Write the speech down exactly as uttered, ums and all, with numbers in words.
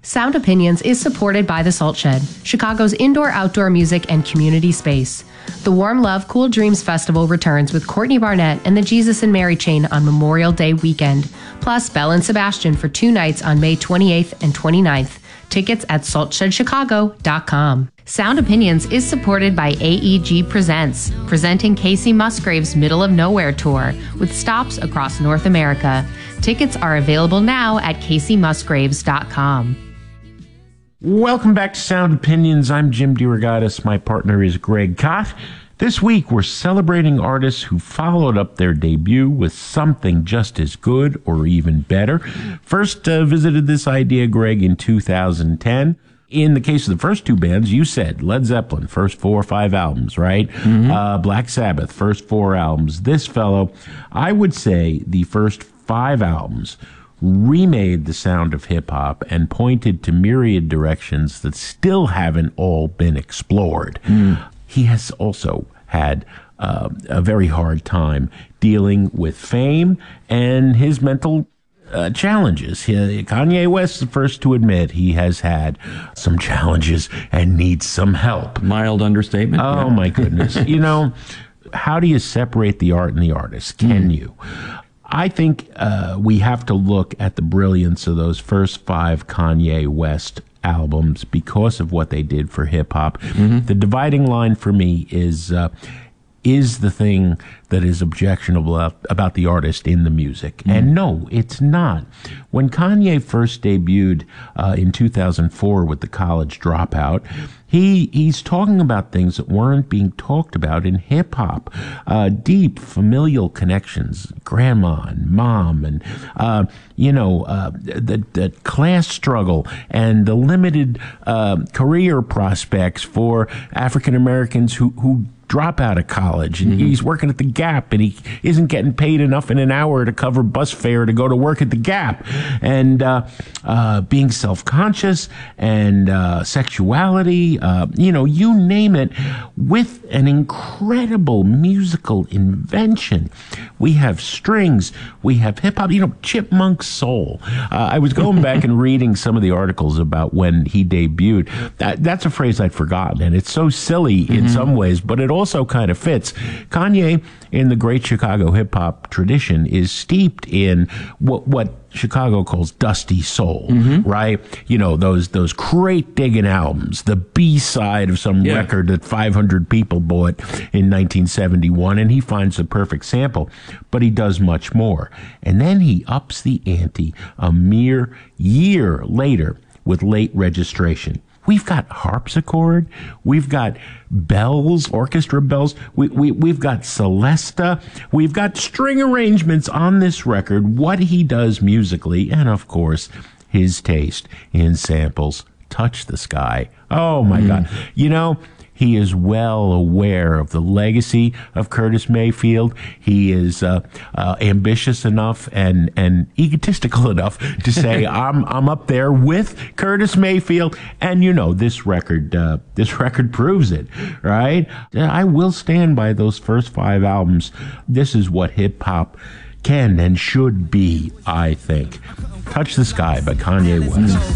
Sound Opinions is supported by The Salt Shed, Chicago's indoor-outdoor music and community space. The Warm Love Cool Dreams Festival returns with Courtney Barnett and the Jesus and Mary Chain on Memorial Day weekend, plus Belle and Sebastian for two nights on May twenty-eighth and twenty-ninth. Tickets at salt shed chicago dot com. Sound Opinions is supported by A E G Presents, presenting Casey Musgrave's Middle of Nowhere tour with stops across North America. Tickets are available now at casey musgraves dot com. Welcome back to Sound Opinions. I'm Jim DeRogatis. My partner is Greg Kot. This week, we're celebrating artists who followed up their debut with something just as good or even better. First uh, visited this idea, Greg, in two thousand ten. In the case of the first two bands, you said Led Zeppelin, first four or five albums, right? Mm-hmm. Uh, Black Sabbath, first four albums. This fellow, I would say the first five albums remade the sound of hip-hop and pointed to myriad directions that still haven't all been explored. Mm. He has also had uh, a very hard time dealing with fame and his mental uh, challenges. He, Kanye West is the first to admit he has had some challenges and needs some help. Mild understatement. Oh, yeah. my goodness. You know, how do you separate the art and the artist? Can mm. you? I think uh, we have to look at the brilliance of those first five Kanye West albums because of what they did for hip-hop. Mm-hmm. The dividing line for me is uh, is the thing that is objectionable about the artist in the music. Mm-hmm. And no, it's not. When Kanye first debuted uh, in two thousand four with The College Dropout, He he's talking about things that weren't being talked about in hip-hop. Uh, deep familial connections, grandma and mom, and, uh, you know, uh, the, the class struggle and the limited uh, career prospects for African-Americans who, who drop out of college. And mm-hmm. he's working at the Gap, and he isn't getting paid enough in an hour to cover bus fare to go to work at the Gap. And uh, uh, being self-conscious and uh, sexuality, Uh, you know, you name it, with an incredible musical invention. We have strings, we have hip-hop, you know, Chipmunk Soul. Uh, I was going back and reading some of the articles about when he debuted. That, that's a phrase I'd forgotten, and it's so silly in mm-hmm. some ways, but it also kind of fits. Kanye, in the great Chicago hip-hop tradition, is steeped in what what Chicago calls dusty soul, mm-hmm. right? You know, those those crate digging albums, the B-side of some yeah. record that five hundred people bought in nineteen seventy-one, and he finds the perfect sample, but he does much more. And then he ups the ante a mere year later with Late Registration. We've got harpsichord. We've got bells, orchestra bells. We, we, we've got Celesta. We've got string arrangements on this record, what he does musically, and, of course, his taste in samples. Touch the Sky. Oh, my mm. God. You know, he is well aware of the legacy of Curtis Mayfield. He is uh, uh, ambitious enough and, and egotistical enough to say, I'm I'm up there with Curtis Mayfield. And, you know, this record uh, this record proves it, right? I will stand by those first five albums. This is what hip-hop can and should be, I think. Touch the Sky by Kanye West.